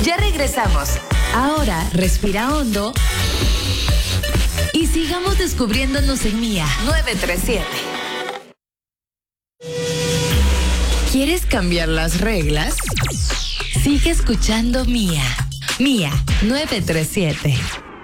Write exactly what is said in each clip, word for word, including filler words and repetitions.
Ya regresamos. Ahora respira hondo y sigamos descubriéndonos en Mía nueve tres siete. ¿Quieres cambiar las reglas? Sigue escuchando Mía. Mía nueve tres siete.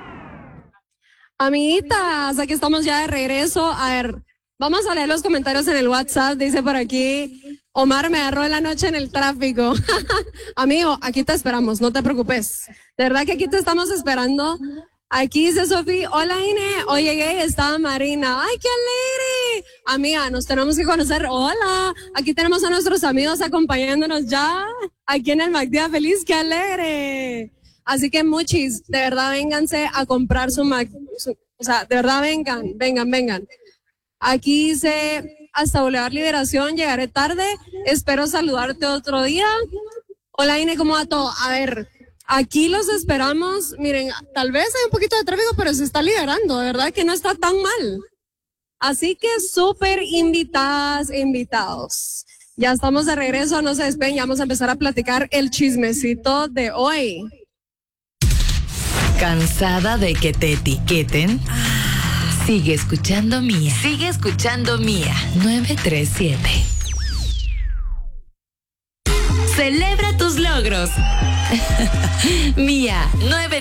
Amiguitas, aquí estamos ya de regreso. A ver, vamos a leer los comentarios en el WhatsApp. Dice por aquí, Omar me agarró la noche en el tráfico. Amigo, aquí te esperamos, no te preocupes. De verdad que aquí te estamos esperando. Aquí dice Sofía, hola Ine, hoy llegué, estaba Marina. ¡Ay, qué alegre! Amiga, nos tenemos que conocer. Hola, aquí tenemos a nuestros amigos acompañándonos ya. Aquí en el MacDía Feliz, qué alegre. Así que muchis, de verdad vénganse a comprar su Mac. Su, o sea, de verdad vengan, vengan, vengan. Aquí dice, hasta Boulevard Liberación, llegaré tarde. Espero saludarte otro día. Hola Ine, ¿cómo va todo? A ver, aquí los esperamos. Miren, tal vez hay un poquito de tráfico, pero se está liberando. De verdad que no está tan mal. Así que súper invitadas, invitados. Ya estamos de regreso, no se despeguen, ya vamos a empezar a platicar el chismecito de hoy. ¿Cansada de que te etiqueten? Sigue escuchando Mía. Sigue escuchando Mía nueve tres siete. Celebra tus logros. Mía nueve